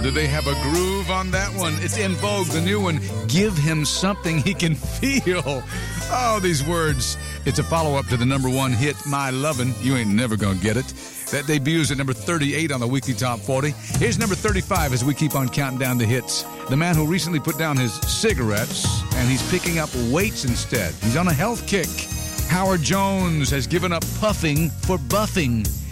do they have a groove on that one? It's In Vogue, the new one. Give him something he can feel. Oh, these words. It's a follow-up to the number one hit, My Lovin'. You ain't never gonna get it. That debuts at number 38 on the Weekly Top 40. Here's number 35 as we keep on counting down the hits. The man who recently put down his cigarettes, and he's picking up weights instead. He's on a health kick. Howard Jones has given up puffing for buffing.